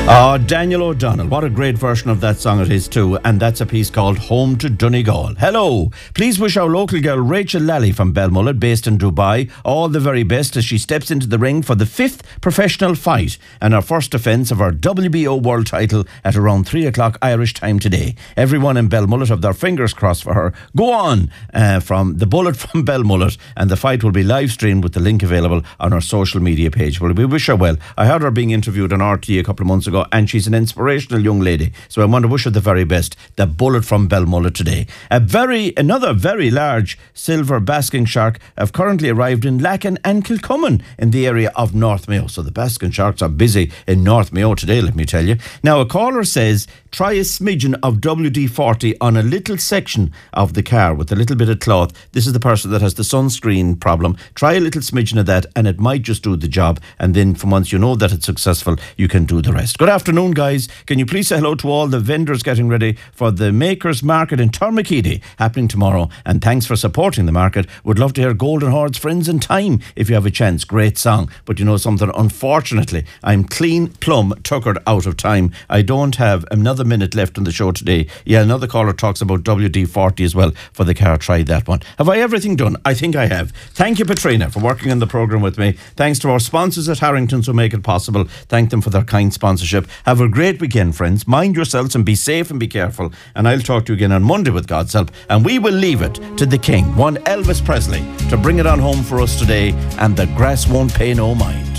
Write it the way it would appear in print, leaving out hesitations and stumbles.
Oh, Daniel O'Donnell. What a great version of that song it is too. And that's a piece called Home to Donegal. Hello. Please wish our local girl Rachel Lally from Belmullet, based in Dubai, all the very best as she steps into the ring for the 5th professional fight and her first defence of her WBO world title at around 3 o'clock Irish time today. Everyone in Belmullet have their fingers crossed for her. Go on from the Bullet from Belmullet, and the fight will be live streamed with the link available on our social media page. Well, we wish her well. I heard her being interviewed on RTÉ a couple of months ago, and she's an inspirational young lady. So I want to wish her the very best. The Bullet from Belmullet today. Another very large silver basking shark have currently arrived in Lacken and Kilcummin in the area of North Mayo. So the basking sharks are busy in North Mayo today, let me tell you. Now, a caller says, try a smidgen of WD-40 on a little section of the car with a little bit of cloth. This is the person that has the sunscreen problem. Try a little smidgen of that and it might just do the job. And then from once you know that it's successful, you can do the rest. Good afternoon, guys. Can you please say hello to all the vendors getting ready for the Makers Market in Turmakeedy happening tomorrow? And thanks for supporting the market. Would love to hear Golden Horde's Friends in Time if you have a chance. Great song. But you know something? Unfortunately, I'm clean plumb tuckered out of time. I don't have another minute left on the show today. Yeah, another caller talks about WD-40 as well for the car. Try that one. Have I everything done? I think I have. Thank you, Petrina, for working on the programme with me. Thanks to our sponsors at Harrington's who make it possible. Thank them for their kind sponsorship. Have a great weekend, friends. Mind yourselves and be safe and be careful. And I'll talk to you again on Monday with God's help. And we will leave it to the King, one Elvis Presley, to bring it on home for us today. And the grass won't pay no mind.